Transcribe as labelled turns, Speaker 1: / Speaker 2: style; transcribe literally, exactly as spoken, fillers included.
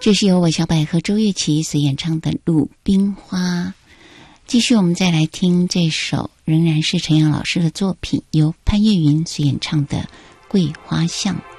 Speaker 1: 这是由我小百和周月琪所演唱的《鲁冰花》。继续我们再来听这首仍然是陈阳老师的作品，由潘越云所演唱的《桂花巷》。